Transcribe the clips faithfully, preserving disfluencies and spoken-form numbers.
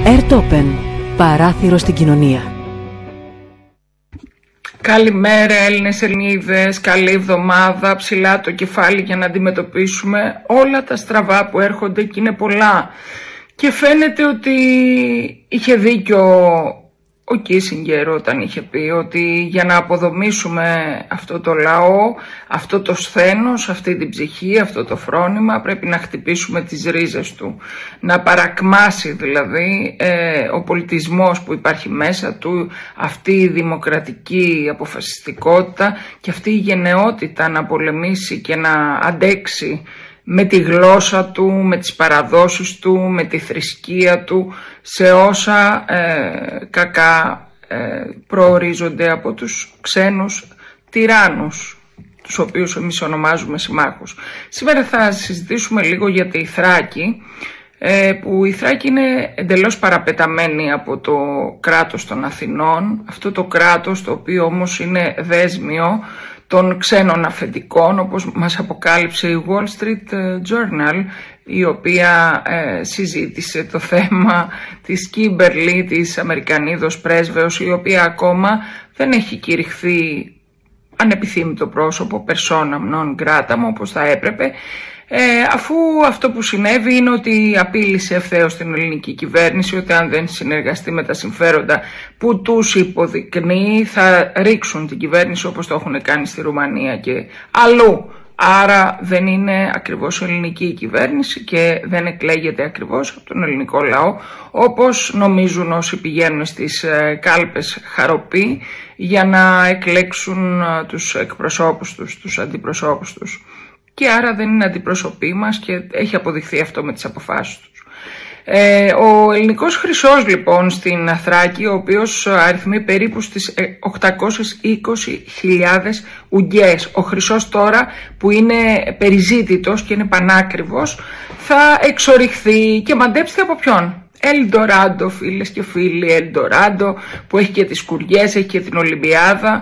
Airtopen, παράθυρο στην κοινωνία. Καλημέρα Έλληνες, Ελληνίδες, καλή εβδομάδα, ψηλά το κεφάλι για να αντιμετωπίσουμε όλα τα στραβά που έρχονται και είναι πολλά. Και φαίνεται ότι είχε δίκιο ο Κίσινγκερ όταν είχε πει ότι για να αποδομήσουμε αυτό το λαό, αυτό το σθένος, αυτή την ψυχή, αυτό το φρόνημα, πρέπει να χτυπήσουμε τις ρίζες του. Να παρακμάσει δηλαδή ε, ο πολιτισμός που υπάρχει μέσα του, αυτή η δημοκρατική αποφασιστικότητα και αυτή η γενναιότητα να πολεμήσει και να αντέξει με τη γλώσσα του, με τις παραδόσεις του, με τη θρησκεία του, σε όσα ε, κακά ε, προορίζονται από τους ξένους τυράννους, τους οποίους εμείς ονομάζουμε συμμάχους. Σήμερα θα συζητήσουμε λίγο για τη Θράκη, ε, που η Θράκη είναι εντελώς παραπεταμένη από το κράτος των Αθηνών, αυτό το κράτος το οποίο όμως είναι δέσμιο των ξένων αφεντικών, όπως μας αποκάλυψε η Wall Street Journal, η οποία ε, συζήτησε το θέμα της Κίμπερλι, της Αμερικανίδος πρέσβεως, η οποία ακόμα δεν έχει κηρυχθεί ανεπιθύμητο πρόσωπο, persona non grata, όπως θα έπρεπε, ε, αφού αυτό που συνέβη είναι ότι απείλησε ευθέως την ελληνική κυβέρνηση ότι αν δεν συνεργαστεί με τα συμφέροντα που τους υποδεικνύει θα ρίξουν την κυβέρνηση όπως το έχουν κάνει στη Ρουμανία και αλλού. Άρα δεν είναι ακριβώς ελληνική η κυβέρνηση και δεν εκλέγεται ακριβώς από τον ελληνικό λαό, όπως νομίζουν όσοι πηγαίνουν στις κάλπες χαροπή για να εκλέξουν τους εκπροσώπους τους, τους αντιπροσώπους τους. Και άρα δεν είναι αντιπρόσωποι μας και έχει αποδειχθεί αυτό με τις αποφάσεις τους. Ε, ο ελληνικός χρυσός λοιπόν στην Θράκη, ο οποίος αριθμεί περίπου στις οκτακόσιες είκοσι χιλιάδες ουγγιές. Ο χρυσός τώρα που είναι περιζήτητος και είναι πανάκριβος θα εξοριχθεί και μαντέψτε από ποιον. Ελντοράντο, φίλες και φίλοι, Ελντοράντο που έχει και τις Κουριές, έχει και την Ολυμπιάδα.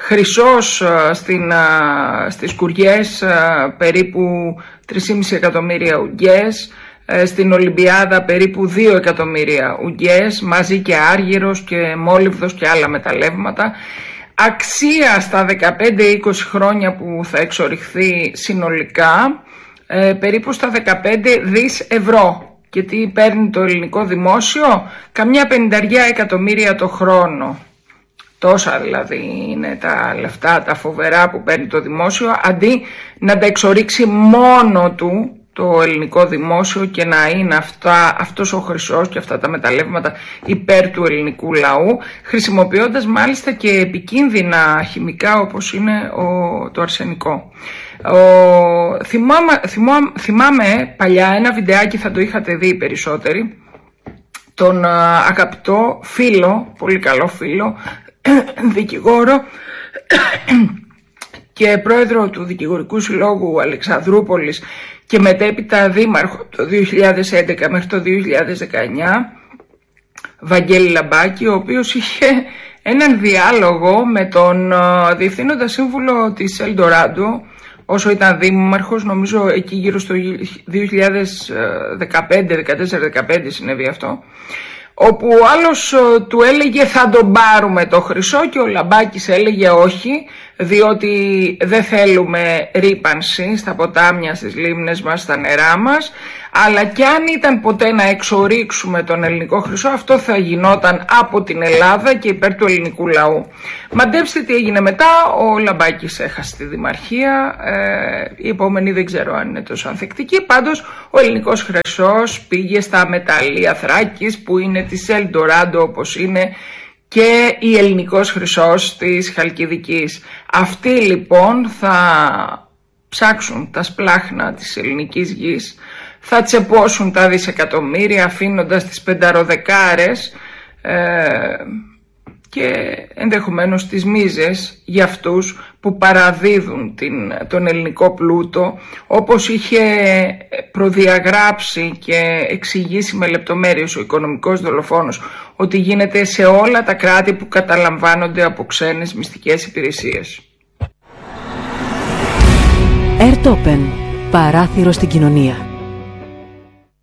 Χρυσός στην, στις Κουριές περίπου τρία κόμμα πέντε εκατομμύρια ουγγιές, στην Ολυμπιάδα περίπου δύο εκατομμύρια ουγγιές, μαζί και άργυρος και μόλιβδος και άλλα μεταλλεύματα. Αξία στα δεκαπέντε είκοσι χρόνια που θα εξοριχθεί συνολικά περίπου στα δεκαπέντε δις ευρώ. Και τι παίρνει το ελληνικό δημόσιο? Καμιά πενηνταριά εκατομμύρια το χρόνο. Τόσα δηλαδή είναι τα λεφτά, τα φοβερά που παίρνει το δημόσιο, αντί να τα εξορίξει μόνο του το ελληνικό δημόσιο και να είναι αυτά, αυτός ο χρυσός και αυτά τα μεταλλεύματα υπέρ του ελληνικού λαού, χρησιμοποιώντας μάλιστα και επικίνδυνα χημικά όπως είναι ο, το αρσενικό. Ο, θυμάμαι, θυμάμαι, θυμάμαι παλιά ένα βιντεάκι, θα το είχατε δει περισσότεροι, τον αγαπητό φίλο, πολύ καλό φίλο, δικηγόρο και πρόεδρο του Δικηγορικού Συλλόγου Αλεξανδρούπολης και μετέπειτα δήμαρχο από το δύο χιλιάδες έντεκα μέχρι το δύο χιλιάδες δεκαεννιά, Βαγγέλη Λαμπάκη, ο οποίος είχε έναν διάλογο με τον διευθύνοντα σύμβουλο της Ελντοράντο όσο ήταν δήμαρχος, νομίζω εκεί γύρω στο δύο χιλιάδες δεκαπέντε, δεκατέσσερα δεκαπέντε συνέβη αυτό, όπου ο άλλος του έλεγε θα τον πάρουμε το χρυσό και ο Λαμπάκης έλεγε όχι, διότι δεν θέλουμε ρύπανση στα ποτάμια, στις λίμνες μας, στα νερά μας, αλλά κι αν ήταν ποτέ να εξορίξουμε τον ελληνικό χρυσό, αυτό θα γινόταν από την Ελλάδα και υπέρ του ελληνικού λαού. Μαντέψτε τι έγινε μετά, ο Λαμπάκης έχασε τη δημαρχία, ε, η επόμενη δεν ξέρω αν είναι τόσο ανθεκτική, πάντως ο ελληνικός χρυσός πήγε στα μεταλλεία Θράκης που είναι της Ελντοράντο όπως είναι και η ελληνικός χρυσός της Χαλκιδικής. Αυτοί λοιπόν θα ψάξουν τα σπλάχνα της ελληνικής γης, θα τσεπώσουν τα δισεκατομμύρια αφήνοντας τις πενταροδεκάρες ε, και ενδεχομένως τις μίζες για αυτούς που παραδίδουν την, τον ελληνικό πλούτο, όπως είχε προδιαγράψει και εξηγήσει με λεπτομέρειες ο οικονομικός δολοφόνος ότι γίνεται σε όλα τα κράτη που καταλαμβάνονται από ξένες μυστικές υπηρεσίες. Airtopen, παράθυρο στην κοινωνία.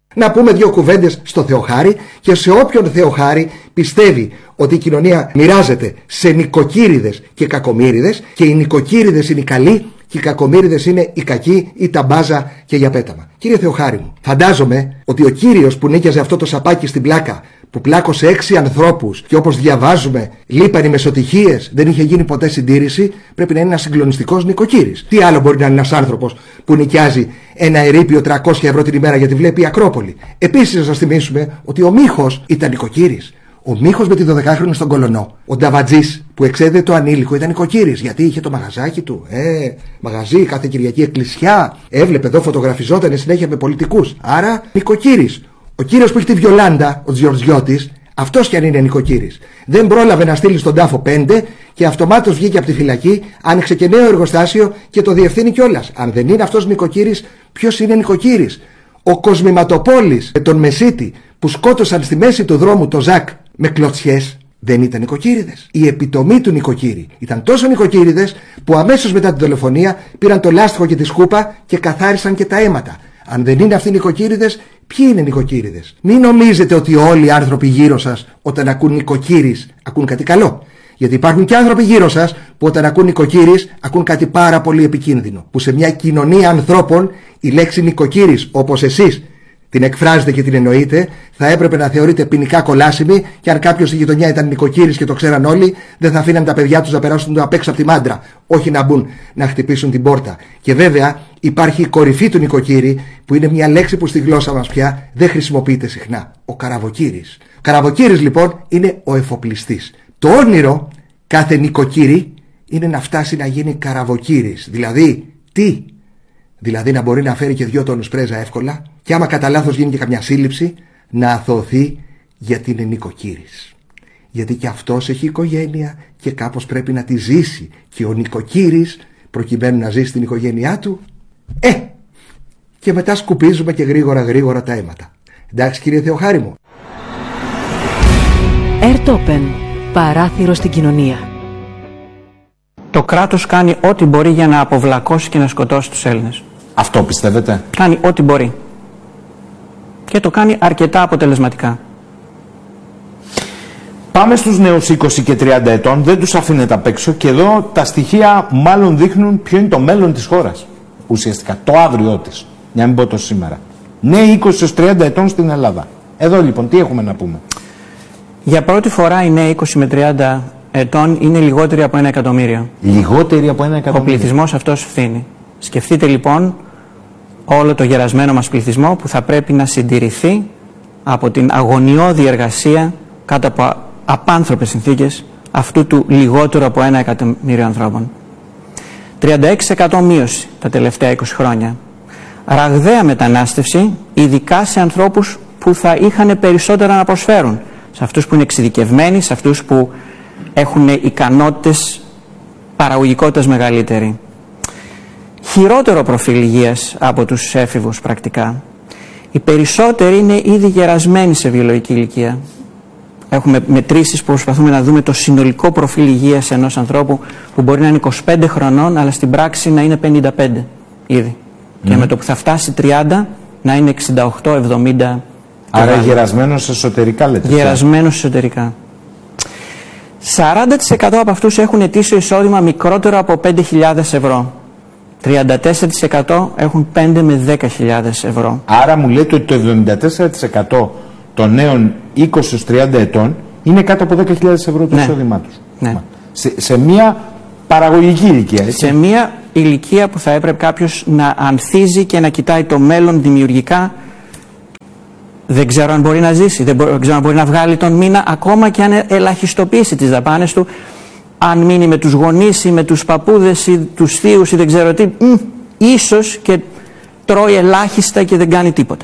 Να πούμε δύο κουβέντες στο Θεοχάρη και σε όποιον Θεοχάρη πιστεύει ότι η κοινωνία μοιράζεται σε νοικοκύριδες και κακομύριδες και οι νοικοκύριδες είναι οι καλοί και οι κακομύριδες είναι οι κακοί ή τα μπάζα και για πέταμα. Κύριε Θεοχάρη μου, φαντάζομαι ότι ο κύριος που νίκιαζε αυτό το σαπάκι στην πλάκα, που πλάκωσε έξι ανθρώπους και όπως διαβάζουμε λείπαν οι μεσοτυχίες, δεν είχε γίνει ποτέ συντήρηση, πρέπει να είναι ένας συγκλονιστικός νοικοκύρης. Τι άλλο μπορεί να είναι ένας άνθρωπος που νοικιάζει ένα ερείπιο τριακόσια ευρώ την ημέρα γιατί βλέπει η Ακρόπολη? Επίσης, να σας θυμίσουμε ότι ο Μίχος ήταν νοικοκύρης. Ο Μίχος με τη δωδεκάχρονη στον Κολονό. Ο Νταβατζής που εξέδε το ανήλικο ήταν νοικοκύρης γιατί είχε το μαγαζάκι του. Ε, μαγαζί, κάθε Κυριακή εκκλησιά. Έβλεπε εδώ, φωτογραφιζόταν συνέχεια με πολιτικούς. Άρα νοικοκύρης. Ο κύριος που έχει τη Βιολάντα, ο Τζιορτζιώτης, αυτός κι αν είναι νοικοκύρης. Δεν πρόλαβε να στείλει στον τάφο πέντε και αυτομάτως βγήκε από τη φυλακή, άνοιξε και νέο εργοστάσιο και το διευθύνει κιόλας. Αν δεν είναι αυτός νοικοκύρης, ποιος είναι νοικοκύρης? Ο Κοσμηματοπόλης με τον Μεσίτη που σκότωσαν στη μέση του δρόμου το Ζακ με κλωτσιές, δεν ήταν νοικοκύριδες? Η επιτομή του νοικοκύρη ήταν τόσο νοικοκύριδες που αμέσως μετά την δολοφονία πήραν το λάστιχο και τη σκούπα και καθάρισαν και τα αίματα. Αν δεν είναι αυτοί νοικοκύριδες, ποιοι είναι νοικοκύριδες? Μην νομίζετε ότι όλοι οι άνθρωποι γύρω σας όταν ακούν νοικοκύρης ακούν κάτι καλό. Γιατί υπάρχουν και άνθρωποι γύρω σας που όταν ακούν νοικοκύρης ακούν κάτι πάρα πολύ επικίνδυνο. Που σε μια κοινωνία ανθρώπων η λέξη νοικοκύρης, όπως εσείς την εκφράζετε και την εννοείτε, θα έπρεπε να θεωρείται ποινικά κολάσιμη και αν κάποιος στη γειτονιά ήταν νοικοκύρης και το ξέραν όλοι, δεν θα αφήναν τα παιδιά τους να περάσουν απ' έξω από τη μάντρα, όχι να μπουν να χτυπήσουν την πόρτα. Και βέβαια υπάρχει η κορυφή του νοικοκύρη, που είναι μια λέξη που στη γλώσσα μας πια δεν χρησιμοποιείται συχνά. Ο καραβοκύρης. Ο καραβοκύρης λοιπόν είναι ο εφοπλιστής. Το όνειρο κάθε νοικοκύρη είναι να φτάσει να γίνει καραβοκύρης. Δηλαδή, τι? Δηλαδή να μπορεί να φέρει και δυο τόνους πρέζα εύκολα και άμα κατά λάθος γίνει και καμιά σύλληψη να αθωωθεί γιατί είναι νοικοκύρης. Γιατί και αυτός έχει οικογένεια και κάπως πρέπει να τη ζήσει και ο νοικοκύρης προκειμένου να ζήσει την οικογένειά του. Ε! Και μετά σκουπίζουμε και γρήγορα γρήγορα τα αίματα. Εντάξει κύριε Θεοχάρη μου? Ερτόπεν. Παράθυρο στην κοινωνία. Το κράτος κάνει ό,τι μπορεί για να αποβλακώσει και να σκοτώσει τους Έλληνες. Αυτό πιστεύετε? Κάνει ό,τι μπορεί. Και το κάνει αρκετά αποτελεσματικά. Πάμε στους νέους είκοσι και τριάντα ετών, δεν τους αφήνετε απ' έξω και εδώ τα στοιχεία μάλλον δείχνουν ποιο είναι το μέλλον της χώρας. Ουσιαστικά, το αύριό της. Για να μην πω το σήμερα. Νέοι είκοσι έως τριάντα ετών στην Ελλάδα. Εδώ λοιπόν τι έχουμε να πούμε? Για πρώτη φορά οι νέοι είκοσι με τριάντα ετών είναι λιγότεροι από ένα εκατομμύριο. Λιγότεροι από ένα εκατομμύριο. Ο πληθυσμός αυτός φθήνει. Σκεφτείτε λοιπόν όλο το γερασμένο μας πληθυσμό που θα πρέπει να συντηρηθεί από την αγωνιώδη εργασία κάτω από απάνθρωπες συνθήκες αυτού του λιγότερου από ένα εκατομμύριο ανθρώπων. τριάντα έξι τοις εκατό μείωση τα τελευταία είκοσι χρόνια. Ραγδαία μετανάστευση, ειδικά σε ανθρώπους που θα είχαν περισσότερα να προσφέρουν. Σε αυτούς που είναι εξειδικευμένοι, σε αυτούς που έχουν ικανότητες παραγωγικότητας μεγαλύτερη. Χειρότερο προφίλ υγείας από τους έφηβους πρακτικά. Οι περισσότεροι είναι ήδη γερασμένοι σε βιολογική ηλικία. Έχουμε μετρήσεις που προσπαθούμε να δούμε το συνολικό προφίλ υγείας ενός ανθρώπου που μπορεί να είναι είκοσι πέντε χρονών αλλά στην πράξη να είναι πενήντα πέντε ήδη. Mm. Και με το που θα φτάσει τριάντα να είναι εξήντα οκτώ εβδομήντα. Άρα γερασμένος εσωτερικά λέτε? Γερασμένος εσωτερικά. σαράντα τοις εκατό από αυτούς έχουν ετήσιο εισόδημα μικρότερο από πέντε χιλιάδες ευρώ. τριάντα τέσσερα τοις εκατό έχουν πέντε με δέκα χιλιάδες ευρώ. Άρα μου λέτε ότι το εβδομήντα τέσσερα τοις εκατό των νέων είκοσι έως τριάντα ετών είναι κάτω από δέκα χιλιάδες ευρώ το εισόδημά ναι. τους. Ναι. Σε, σε μια παραγωγική ηλικία, έτσι. Σε μια ηλικία που θα έπρεπε κάποιος να ανθίζει και να κοιτάει το μέλλον δημιουργικά. Δεν ξέρω αν μπορεί να ζήσει, δεν, μπορεί, δεν ξέρω αν μπορεί να βγάλει τον μήνα, ακόμα και αν ελαχιστοποιήσει τις δαπάνες του, αν μείνει με τους γονείς ή με τους παππούδες ή τους θείους ή δεν ξέρω τι, μ, ίσως και τρώει ελάχιστα και δεν κάνει τίποτα.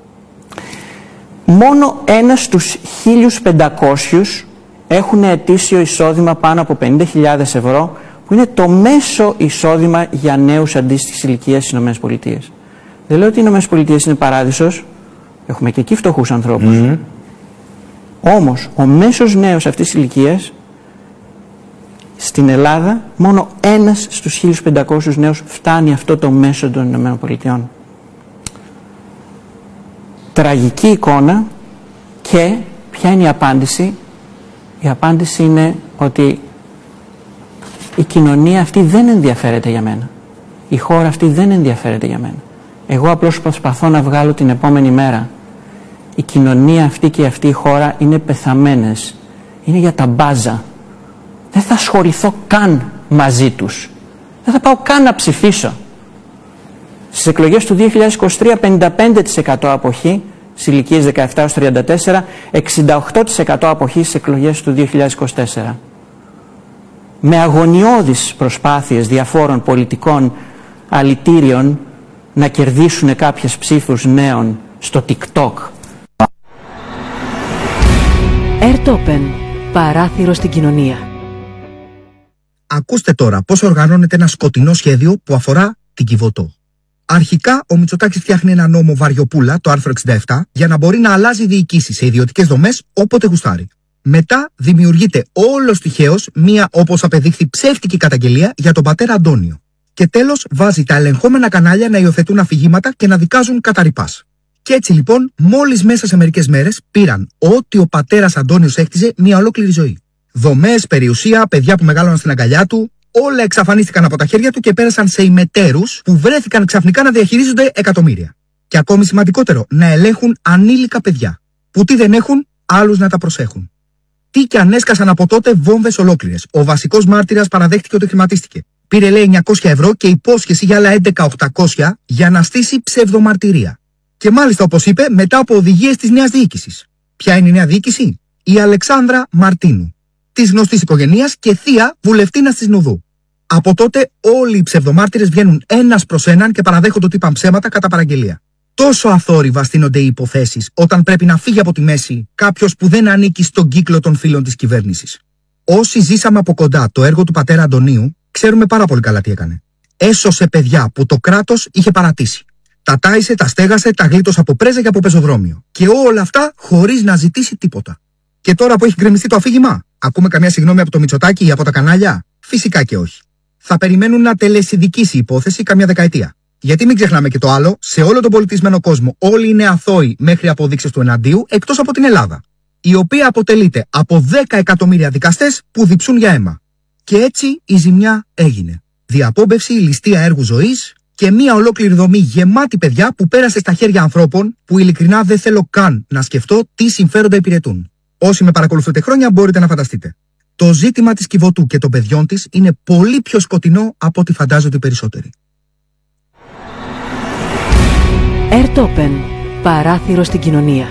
Μόνο ένας στους χίλιους πεντακόσιους έχουν ετήσιο εισόδημα πάνω από πενήντα χιλιάδες ευρώ, που είναι το μέσο εισόδημα για νέους αντίστοιχης ηλικίας στις ΗΠΑ. Δεν λέω ότι οι ΗΠΑ είναι παράδεισος. Έχουμε και εκεί φτωχούς ανθρώπους. Mm-hmm. Όμως, ο μέσος νέος αυτής της ηλικίας στην Ελλάδα, μόνο ένας στους χίλιους πεντακόσιους νέους φτάνει αυτό το μέσο των ΗΠΑ. τραγική εικόνα. Και ποια είναι η απάντηση? Η απάντηση είναι ότι η κοινωνία αυτή δεν ενδιαφέρεται για μένα. Η χώρα αυτή δεν ενδιαφέρεται για μένα. Εγώ απλώς προσπαθώ να βγάλω την επόμενη μέρα. Η κοινωνία αυτή και αυτή η χώρα είναι πεθαμένες. Είναι για τα μπάζα. Δεν θα ασχοληθώ καν μαζί τους. Δεν θα πάω καν να ψηφίσω. Στις εκλογές του δύο χιλιάδες είκοσι τρία πενήντα πέντε τοις εκατό αποχή, στις ηλικίες δεκαεπτά έως τριάντα τέσσερα, εξήντα οκτώ τοις εκατό αποχή στις εκλογές του δύο χιλιάδες είκοσι τέσσερα. Με αγωνιώδεις προσπάθειες διαφόρων πολιτικών αλητήριων να κερδίσουν κάποιες ψήφους νέων στο TikTok. Ερτόπεν, παράθυρο στην κοινωνία. Ακούστε τώρα πώς οργανώνεται ένα σκοτεινό σχέδιο που αφορά την Κιβωτό. Αρχικά, ο Μητσοτάκης φτιάχνει ένα νόμο Βαριοπούλα, το άρθρο εξήντα επτά, για να μπορεί να αλλάζει διοικήσεις σε ιδιωτικές δομές όποτε γουστάρει. Μετά δημιουργείται όλος τυχαίως μία, όπως απεδείχθη, ψεύτικη καταγγελία για τον πατέρα Αντώνιο. Και τέλος βάζει τα ελεγχόμενα κανάλια να υιοθετούν αφηγήματα και να δικάζουν κατά ρηπάς. Και έτσι λοιπόν, μόλις μέσα σε μερικές μέρες πήραν ό,τι ο πατέρας Αντώνιος έκτιζε μία ολόκληρη ζωή. Δομές, περιουσία, παιδιά που μεγάλωναν στην αγκαλιά του, όλα εξαφανίστηκαν από τα χέρια του και πέρασαν σε ημετέρους που βρέθηκαν ξαφνικά να διαχειρίζονται εκατομμύρια. Και ακόμη σημαντικότερο, να ελέγχουν ανήλικα παιδιά. Που τι δεν έχουν, άλλους να τα προσέχουν. Τι κι αν έσκασαν από τότε βόμβες ολόκληρες. Ο βασικός μάρτυρας παραδέχτηκε ότι χρηματίστηκε. Πήρε λέει εννιακόσια ευρώ και υπόσχεση για άλλα έντεκα χιλιάδες οκτακόσια για να στήσει ψευδομαρτυρία. Και μάλιστα, όπως είπε, μετά από οδηγίες της νέας διοίκησης. Ποια είναι η νέα διοίκηση? Η Αλεξάνδρα Μαρτίνου, της γνωστής οικογένειας και θεία βουλευτίνας της Νουδού. Από τότε όλοι οι ψευδομάρτυρες βγαίνουν ένας προς έναν και παραδέχονται ότι είπαν ψέματα κατά παραγγελία. Τόσο αθόρυβα στείνονται οι υποθέσεις όταν πρέπει να φύγει από τη μέση κάποιος που δεν ανήκει στον κύκλο των φίλων της κυβέρνησης. Όσοι ζήσαμε από κοντά το έργο του πατέρα Αντωνίου, ξέρουμε πάρα πολύ καλά τι έκανε. Έσωσε παιδιά που το κράτος είχε παρατήσει. Τα τάισε, τα στέγασε, τα γλίτωσε από πρέζα και από πεζοδρόμιο. Και όλα αυτά χωρίς να ζητήσει τίποτα. Και τώρα που έχει γκρεμιστεί το αφήγημα, ακούμε καμιά συγγνώμη από το Μητσοτάκη ή από τα κανάλια? Φυσικά και όχι. Θα περιμένουν να τελεσυνδικήσει η υπόθεση καμιά δεκαετία. Γιατί μην ξεχνάμε και το άλλο, σε όλο τον πολιτισμένο κόσμο όλοι είναι αθώοι μέχρι αποδείξεις του εναντίου, εκτός από την Ελλάδα, η οποία αποτελείται από δέκα εκατομμύρια δικαστές που διψούν για αίμα. Και έτσι η ζημιά έγινε. Διαπόμπευση, ληστεία έργου ζωής και μια ολόκληρη δομή γεμάτη παιδιά που πέρασε στα χέρια ανθρώπων που ειλικρινά δεν θέλω καν να σκεφτώ τι συμφέροντα υπηρετούν. Όσοι με παρακολουθείτε χρόνια μπορείτε να φανταστείτε. Το ζήτημα της Κιβωτού και των παιδιών της είναι πολύ πιο σκοτεινό από ό,τι φαντάζονται οι περισσότεροι. Ερτόπεν, παράθυρο στην κοινωνία.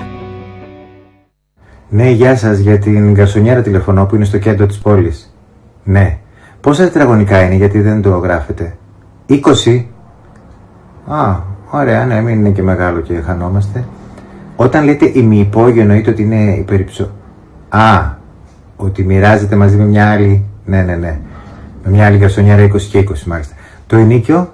Ναι, γεια σας, για την γκαρσονιέρα τηλεφωνώ που είναι στο κέντρο της πόλης. Ναι. Πόσα τετραγωνικά είναι, γιατί δεν το γράφετε? είκοσι. Α, ωραία, ναι, μην είναι και μεγάλο και χανόμαστε. Όταν λέτε ημιυπόγειο εννοείται ότι είναι υπερυψω... Α, ότι μοιράζεται μαζί με μια άλλη... Ναι, ναι, ναι. Με μια άλλη γκαρσονιέρα είκοσι και είκοσι μάλιστα. Το ενίκιο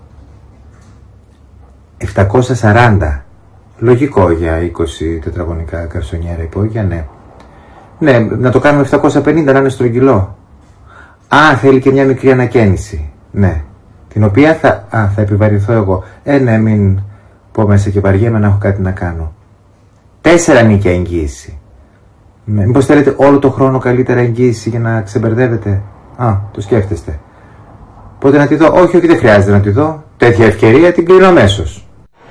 επτακόσια σαράντα. Λογικό για είκοσι τετραγωνικά γκαρσονιέρα υπόγεια, ναι. Ναι, να το κάνουμε επτακόσια πενήντα, να είναι στρογγυλό. Α, θέλει και μια μικρή ανακαίνιση. Ναι. Την οποία θα, α, θα επιβαρυνθώ εγώ. Ε, ναι, μην πω μέσα και βαριέμαι να έχω κάτι να κάνω. Τέσσερα νίκια εγγύηση. Ναι, μήπως θέλετε όλο το χρόνο καλύτερα εγγύηση για να ξεμπερδεύετε? Α, το σκέφτεστε. Πότε να τη δω? Όχι, όχι, δεν χρειάζεται να τη δω. Τέτοια ευκαιρία την κλείνω αμέσως.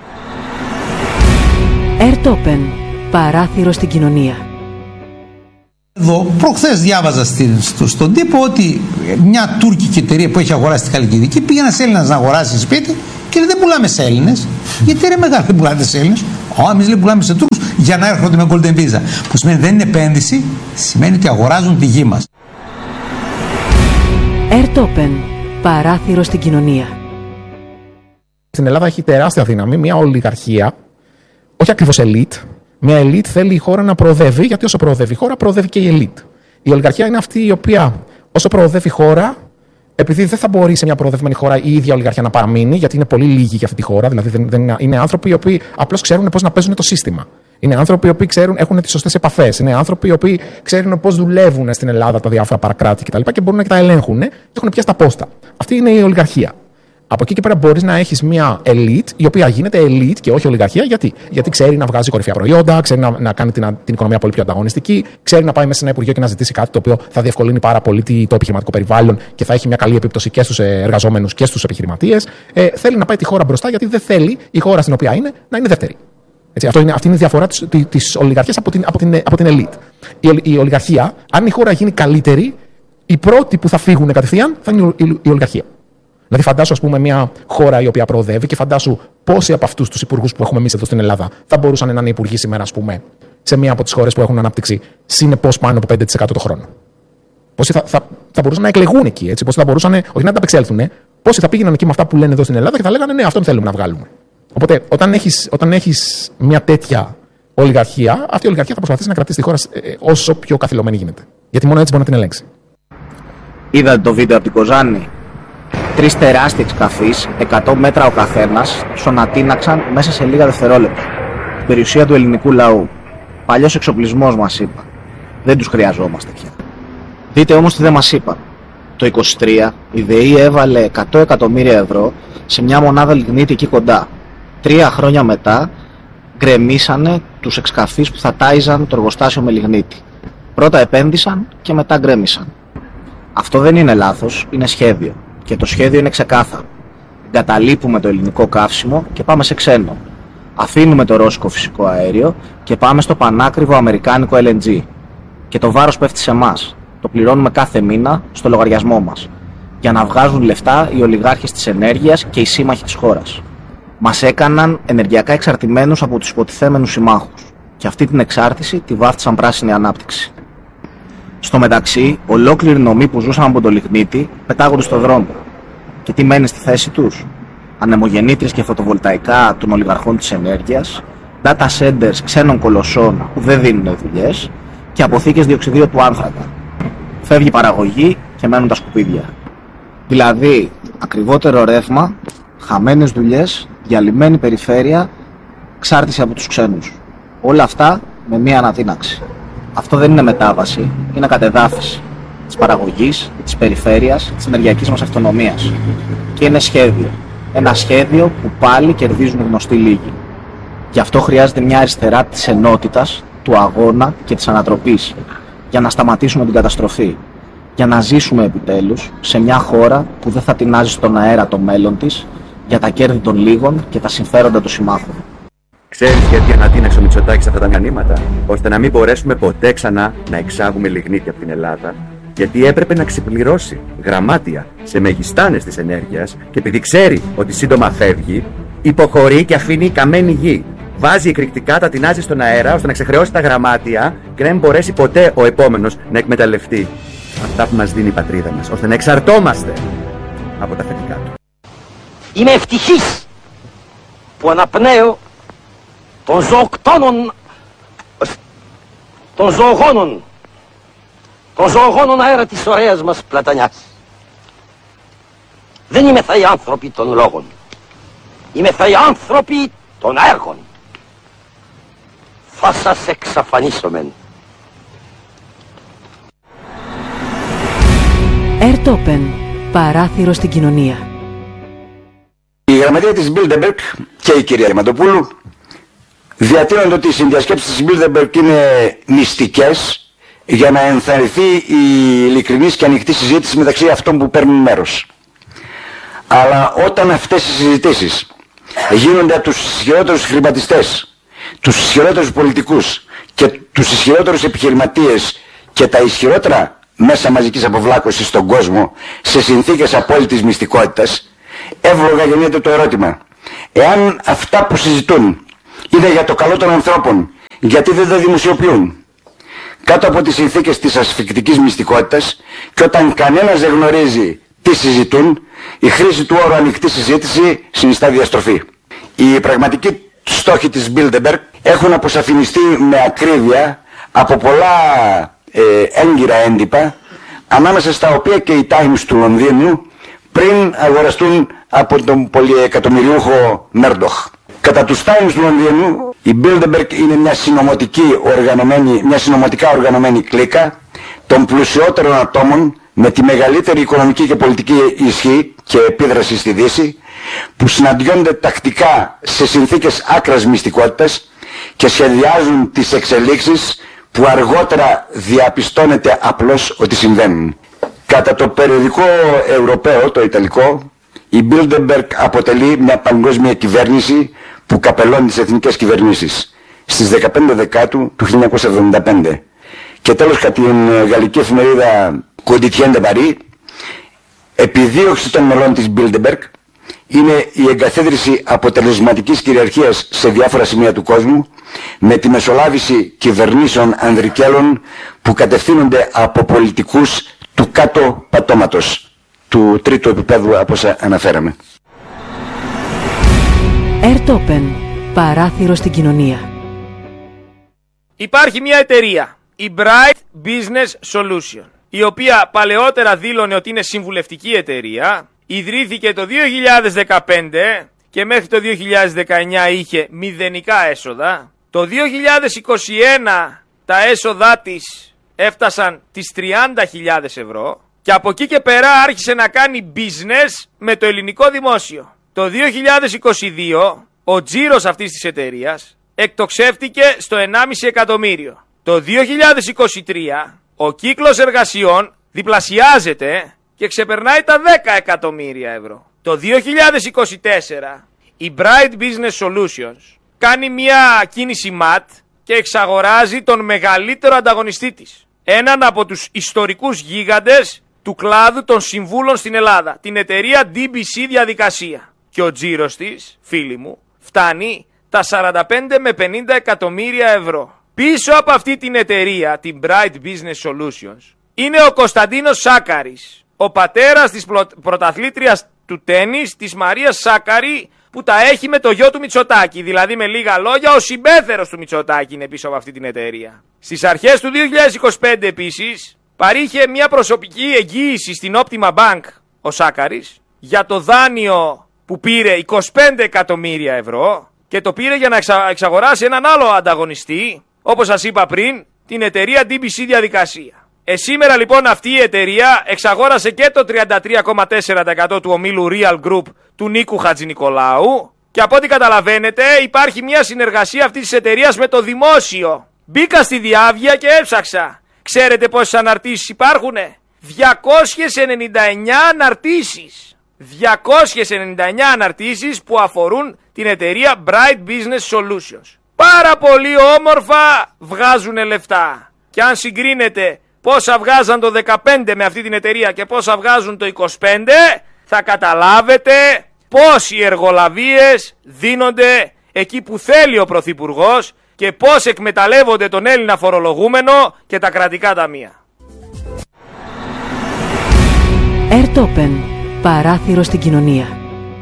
Ερτόπεν, παράθυρο στην κοινωνία. Εδώ, προχθές διάβαζα στην, στο, στον τύπο ότι μια τουρκική εταιρεία που έχει αγοράσει τη Χαλκιδική πήγε ένας Έλληνας να αγοράσει σπίτι και λέει, δεν πουλάμε σε Έλληνες. Γιατί ρε μεγάλο, δεν πουλάτε σε Έλληνες? Ω, εμείς λέει πουλάμε σε Τούρκους για να έρχονται με Golden Visa. Που σημαίνει δεν είναι επένδυση, σημαίνει ότι αγοράζουν τη γη μας. Ερτόπεν, παράθυρο στην κοινωνία. Στην Ελλάδα έχει τεράστια δύναμη μια ολιγαρχία, όχι ακριβώς ελίτ. Μια ελίτ θέλει η χώρα να προοδεύει, γιατί όσο προοδεύει η χώρα, προοδεύει και η ελίτ. Η ολιγαρχία είναι αυτή η οποία, όσο προοδεύει η χώρα, επειδή δεν θα μπορεί σε μια προοδευμένη χώρα η ίδια ολιγαρχία να παραμείνει, γιατί είναι πολύ λίγοι για αυτή τη χώρα, δηλαδή δεν, δεν, είναι άνθρωποι οι οποίοι απλώς ξέρουν πώς να παίζουν το σύστημα. Είναι άνθρωποι οι οποίοι ξέρουν, έχουν τις σωστές επαφές. Είναι άνθρωποι οι οποίοι ξέρουν πώς δουλεύουν στην Ελλάδα τα διάφορα παρακράτη κτλ. Και, και μπορούν να τα ελέγχουν και έχουν πιάσει τα πόστα. Αυτή είναι η ολιγαρχία. Από εκεί και πέρα μπορείς να έχεις μια elite, η οποία γίνεται elite και όχι ολιγαρχία. Γιατί, Γιατί ξέρει να βγάζει κορυφαία προϊόντα, ξέρει να, να κάνει την, την οικονομία πολύ πιο ανταγωνιστική, ξέρει να πάει μέσα σε ένα υπουργείο και να ζητήσει κάτι το οποίο θα διευκολύνει πάρα πολύ το επιχειρηματικό περιβάλλον και θα έχει μια καλή επίπτωση και στους εργαζόμενους και στους επιχειρηματίες. Ε, θέλει να πάει τη χώρα μπροστά, γιατί δεν θέλει η χώρα στην οποία είναι να είναι δεύτερη. Έτσι, αυτό είναι, αυτή είναι η διαφορά της, της ολιγαρχίας από την, από, την, από την elite. Η, η ολιγαρχία, αν η χώρα γίνει καλύτερη, οι πρώτοι που θα φύγουν κατευθείαν θα είναι η, η, η ολιγαρχία. Δηλαδή, φαντάσου, ας πούμε, μια χώρα η οποία προοδεύει και φαντάσου πόσοι από αυτούς τους υπουργούς που έχουμε εμείς εδώ στην Ελλάδα θα μπορούσαν να είναι υπουργοί σήμερα, ας πούμε, σε μια από τις χώρες που έχουν ανάπτυξη συνεπώς πάνω από πέντε τοις εκατό το χρόνο. Πόσοι θα, θα, θα μπορούσαν να εκλεγούν εκεί, έτσι, πόσοι θα μπορούσαν, όχι να ανταπεξέλθουν, πόσοι θα πήγαιναν εκεί με αυτά που λένε εδώ στην Ελλάδα και θα λέγανε ναι, αυτόν θέλουμε να βγάλουμε. Οπότε, όταν έχεις, όταν έχεις μια τέτοια ολιγαρχία, αυτή η ολιγαρχία θα προσπαθήσει να κρατήσει τη χώρα ε, όσο πιο καθυλωμένη γίνεται. Γιατί μόνο έτσι μπορεί να την ελέγξει. Είδατε το βίντεο από την Κοζάνη? Τρεις τεράστιοι εξκαφείς, εκατό μέτρα ο καθένας, σωνατίναξαν μέσα σε λίγα δευτερόλεπτα. Την περιουσία του ελληνικού λαού. Παλιός εξοπλισμός μας είπα. Δεν τους χρειαζόμαστε πια. Δείτε όμως τι δεν μας είπαν. Το είκοσι τρία η ΔΕΗ έβαλε εκατό εκατομμύρια ευρώ σε μια μονάδα λιγνίτη εκεί κοντά. Τρία χρόνια μετά γκρεμίσανε τους εξκαφείς που θα τάιζαν το εργοστάσιο με λιγνίτη. Πρώτα επένδυσαν και μετά γκρέμισαν. Αυτό δεν είναι λάθος, είναι σχέδιο. Και το σχέδιο είναι ξεκάθαρο. Εγκαταλείπουμε το ελληνικό καύσιμο και πάμε σε ξένο. Αφήνουμε το ρώσικο φυσικό αέριο και πάμε στο πανάκριβο αμερικάνικο ελ εν τζι. Και το βάρος πέφτει σε εμάς. Το πληρώνουμε κάθε μήνα στο λογαριασμό μας. Για να βγάζουν λεφτά οι ολιγάρχες της ενέργειας και οι σύμμαχοι της χώρας. Μας έκαναν ενεργειακά εξαρτημένους από τους υποτιθέμενους συμμάχους. Και αυτή την εξάρτηση τη βάφτισαν πράσινη ανάπτυξη. Στο μεταξύ, ολόκληροι νομοί που ζούσαν από το λιγνίτη πετάγονται στο δρόμο. Και τι μένει στη θέση τους? Ανεμογεννήτριες και φωτοβολταϊκά των ολιγαρχών της ενέργειας, data centers ξένων κολοσσών που δεν δίνουν δουλειές και αποθήκες διοξιδίου του άνθρακα. Φεύγει η παραγωγή και μένουν τα σκουπίδια. Δηλαδή, ακριβότερο ρεύμα, χαμένες δουλειές, διαλυμένη περιφέρεια, εξάρτηση από τους ξένους. Όλα αυτά με μία αναδύναξη. Αυτό δεν είναι μετάβαση, είναι κατεδάφιση της παραγωγής, της περιφέρειας, της ενεργειακής μας αυτονομίας. Και είναι σχέδιο. Ένα σχέδιο που πάλι κερδίζουν γνωστοί λίγοι. Γι' αυτό χρειάζεται μια αριστερά της ενότητας, του αγώνα και της ανατροπής. Για να σταματήσουμε την καταστροφή. Για να ζήσουμε επιτέλους σε μια χώρα που δεν θα τεινάζει στον αέρα το μέλλον της για τα κέρδη των λίγων και τα συμφέροντα των συμμάχων. Ξέρεις γιατί ανατείναξε ο Μητσοτάκης αυτά τα μηχανήματα? Ώστε να μην μπορέσουμε ποτέ ξανά να εξάγουμε λιγνίτη από την Ελλάδα. Γιατί έπρεπε να ξεπληρώσει γραμμάτια σε μεγιστάνες της ενέργειας και επειδή ξέρει ότι σύντομα φεύγει, υποχωρεί και αφήνει καμένη γη. Βάζει εκρηκτικά, τα τεινάζει στον αέρα ώστε να ξεχρεώσει τα γραμμάτια και να μην μπορέσει ποτέ ο επόμενος να εκμεταλλευτεί αυτά που μας δίνει η πατρίδα μας, ώστε να εξαρτώμαστε από τα θετικά του. Είμαι ευτυχής που αναπνέω των ζωοκτώνων, των ζωογόνων, των ζωογόνων αέρα της ωραίας μας Πλατανιάς. Δεν είμαι θα οι άνθρωποι των λόγων, είμαι θα οι άνθρωποι των έργων. Θα σας εξαφανίσομεν. Ερτόπεν, παράθυρο στην κοινωνία. Η γραμματεία της Bilderberg και η κυρία Διαμαντοπούλου διατείνονται ότι οι συνδιασκέψεις της Bilderberg είναι μυστικές για να ενθαρρυνθεί η ειλικρινής και ανοιχτή συζήτηση μεταξύ αυτών που παίρνουν μέρος. Αλλά όταν αυτές οι συζητήσεις γίνονται από τους ισχυρότερους χρηματιστές, τους ισχυρότερους πολιτικούς και τους ισχυρότερους επιχειρηματίες και τα ισχυρότερα μέσα μαζικής αποβλάκωσης στον κόσμο σε συνθήκες απόλυτης μυστικότητας, εύλογα γεννιέται το ερώτημα: εάν αυτά που συζητούν είναι για το καλό των ανθρώπων, γιατί δεν τα δημοσιοποιούν? Κάτω από τις συνθήκες της ασφικτικής μυστικότητας και όταν κανένας δεν γνωρίζει τι συζητούν, η χρήση του όρου ανοιχτή συζήτηση συνιστά διαστροφή. Οι πραγματικοί στόχοι της Bilderberg έχουν αποσαφινιστεί με ακρίβεια από πολλά ε, έγκυρα έντυπα, ανάμεσα στα οποία και οι Times του Λονδίνου πριν αγοραστούν από τον πολυεκατομμυριούχο Μέρντοχ. Κατά τους Times του Λονδίνου, η Bilderberg είναι μια, οργανωμένη, μια συνωμοτικά οργανωμένη κλίκα των πλουσιότερων ατόμων με τη μεγαλύτερη οικονομική και πολιτική ισχύ και επίδραση στη Δύση, που συναντιόνται τακτικά σε συνθήκες άκρας μυστικότητας και σχεδιάζουν τις εξελίξεις που αργότερα διαπιστώνεται απλώς ότι συμβαίνουν. Κατά το περιοδικό Ευρωπαίο, το Ιταλικό, η Bilderberg αποτελεί μια παγκόσμια κυβέρνηση που καπελώνει τις εθνικές κυβερνήσεις στις δεκαπέντε Δεκάτου του χίλια εννιακόσια εβδομήντα πέντε. Και τέλος, κατά την γαλλική εφημερίδα Quotidien de Paris, επιδίωξη των μελών της Bilderberg είναι η εγκαθίδρυση αποτελεσματικής κυριαρχίας σε διάφορα σημεία του κόσμου με τη μεσολάβηση κυβερνήσεων ανδρικέλων που κατευθύνονται από πολιτικούς του κάτω πατώματος, του τρίτου επίπεδου από όσα αναφέραμε. Ερτόπεν, παράθυρο στην κοινωνία. Υπάρχει μια εταιρεία, η Bright Business Solution, η οποία παλαιότερα δήλωνε ότι είναι συμβουλευτική εταιρεία, ιδρύθηκε το δύο χιλιάδες δεκαπέντε και μέχρι το δύο χιλιάδες δεκαεννιά είχε μηδενικά έσοδα. Το δύο χιλιάδες είκοσι ένα τα έσοδά της έφτασαν τις τριάντα χιλιάδες ευρώ και από εκεί και πέρα άρχισε να κάνει business με το ελληνικό δημόσιο. Το δύο χιλιάδες είκοσι δύο ο τζίρος αυτής της εταιρείας εκτοξεύτηκε στο ενάμιση εκατομμύριο. Το δύο χιλιάδες είκοσι τρία ο κύκλος εργασιών διπλασιάζεται και ξεπερνάει τα δέκα εκατομμύρια ευρώ. Το δύο χιλιάδες είκοσι τέσσερα η Bright Business Solutions κάνει μια κίνηση ματ και εξαγοράζει τον μεγαλύτερο ανταγωνιστή της. Έναν από τους ιστορικούς γίγαντες του κλάδου των συμβούλων στην Ελλάδα, την εταιρεία ντι μπι σι Διαδικασία. Και ο τζίρος της, φίλοι μου, φτάνει τα σαράντα πέντε με πενήντα εκατομμύρια ευρώ. Πίσω από αυτή την εταιρεία, την Bright Business Solutions, είναι ο Κωνσταντίνος Σάκαρης, ο πατέρας της πρωταθλήτριας του τένις, της Μαρίας Σάκαρη, που τα έχει με το γιο του Μητσοτάκη. Δηλαδή, με λίγα λόγια, ο συμπέθερος του Μητσοτάκη είναι πίσω από αυτή την εταιρεία. Στις αρχές του δύο χιλιάδες είκοσι πέντε επίσης παρήχε μια προσωπική εγγύηση στην Optima Bank ο Σάκαρης για το δάνειο που πήρε είκοσι πέντε εκατομμύρια ευρώ και το πήρε για να εξα... εξαγοράσει έναν άλλο ανταγωνιστή, όπως σας είπα πριν, την εταιρεία ντι μπι σι Διαδικασία. Ε, σήμερα λοιπόν αυτή η εταιρεία εξαγόρασε και το τριάντα τρία κόμμα τέσσερα τοις εκατό του ομίλου Real Group του Νίκου Χατζηνικολάου και από ό,τι καταλαβαίνετε υπάρχει μια συνεργασία αυτής της εταιρείας με το δημόσιο. Μπήκα στη διάβγεια και έψαξα. Ξέρετε πόσες αναρτήσεις υπάρχουνε? διακόσιες ενενήντα εννιά αναρτήσεις. διακόσιες ενενήντα εννιά αναρτήσεις που αφορούν την εταιρεία Bright Business Solutions. Πάρα πολύ όμορφα βγάζουν λεφτά. Και αν συγκρίνετε πόσα βγάζαν το δεκαπέντε με αυτή την εταιρεία και πόσα βγάζουν το είκοσι πέντε, θα καταλάβετε πώς οι εργολαβίες δίνονται εκεί που θέλει ο Πρωθυπουργός και πώς εκμεταλλεύονται τον Έλληνα φορολογούμενο και τα κρατικά ταμεία. Ερτόπεν, παράθυρο στην κοινωνία.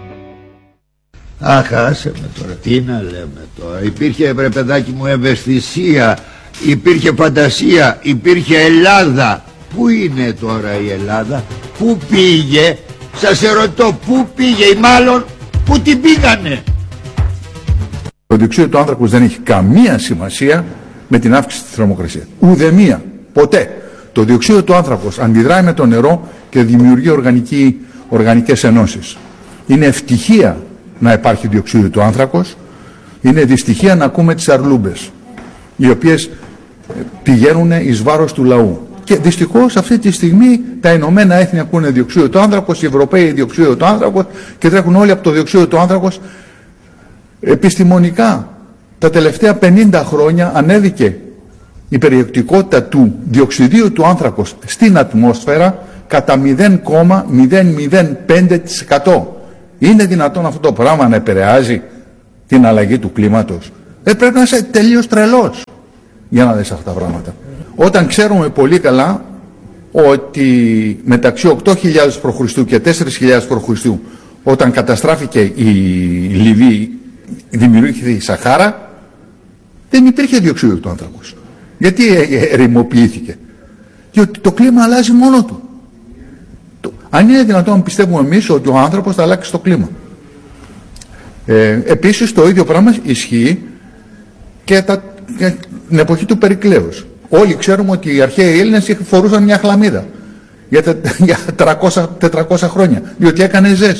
Αχ, άσε με τώρα, τι να λέμε τώρα. Υπήρχε, βρε παιδάκι μου, ευαισθησία, υπήρχε φαντασία, υπήρχε Ελλάδα. Πού είναι τώρα η Ελλάδα? Πού πήγε? Σας ερωτώ, πού πήγε ή μάλλον πού την πήγανε? Το διοξείδιο του άνθρακος δεν έχει καμία σημασία με την αύξηση της θερμοκρασίας. Ουδεμία. Ποτέ. Το διοξείδιο του άνθρακος αντιδράει με το νερό και δημιουργεί οργανική, οργανικές ενώσεις. Είναι ευτυχία να υπάρχει διοξείδιο του άνθρακος. Είναι δυστυχία να ακούμε τις αρλούμπες, οι οποίες πηγαίνουν εις βάρος του λαού. Και δυστυχώς αυτή τη στιγμή τα Ηνωμένα Έθνη ακούνε διοξείδιο του άνθρακος, οι Ευρωπαίοι διοξείδιο του άνθρακος και τρέχουν όλοι από το διοξείδιο του άνθρακος. Επιστημονικά τα τελευταία πενήντα χρόνια ανέβηκε η περιεκτικότητα του διοξιδίου του άνθρακος στην ατμόσφαιρα κατά μηδέν κόμμα μηδέν μηδέν πέντε τοις εκατό. Είναι δυνατόν αυτό το πράγμα να επηρεάζει την αλλαγή του κλίματος? Δεν πρέπει να είσαι τελείως τρελός για να δεις αυτά τα πράγματα. Όταν ξέρουμε πολύ καλά ότι μεταξύ οκτώ χιλιάδες π.Χ. και τέσσερις χιλιάδες π.Χ. όταν καταστράφηκε η Λιβύη, δημιουργήθηκε η Σαχάρα, δεν υπήρχε διοξείδιο του άνθρακος. Γιατί ερημοποιήθηκε? Διότι το κλίμα αλλάζει μόνο του. Αν είναι δυνατόν να πιστεύουμε εμείς ότι ο άνθρωπος θα αλλάξει το κλίμα. Ε, επίσης το ίδιο πράγμα ισχύει και τα, για την εποχή του Περικλέους. Όλοι ξέρουμε ότι οι αρχαίοι Έλληνες φορούσαν μια χλαμίδα για, τε, για τριακόσια τετρακόσια χρόνια, διότι έκανε ζέστη.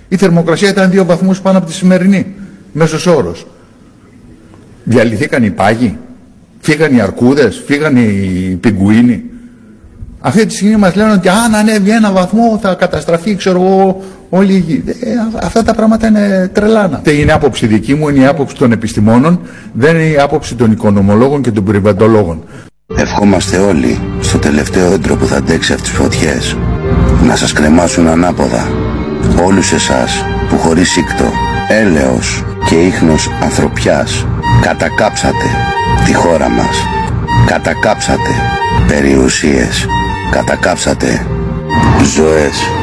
Η θερμοκρασία ήταν δύο βαθμούς πάνω από τη σημερινή, μέσος όρος. Διαλυθήκαν οι πάγοι, φύγαν οι αρκούδες, φύγαν οι πιγκουίνοι. Αυτή τη στιγμή μας λένε ότι αν ανέβει ένα βαθμό θα καταστραφεί, ξέρω εγώ, όλη η γη. Ε, αυτά τα πράγματα είναι τρελάνα. Δεν είναι άποψη δική μου, είναι η άποψη των επιστημόνων, δεν είναι η άποψη των οικονομολόγων και των περιβαλλοντολόγων. Ευχόμαστε όλοι στο τελευταίο δέντρο που θα αντέξει αυτές τις φωτιές να σας κρεμάσουν ανάποδα. Όλους εσάς που χωρίς σύκτο, έλεος και ίχνος ανθρωπιάς κατακάψατε τη χώρα μας, κατακάψατε περιουσίες, κατακάψατε ζωές.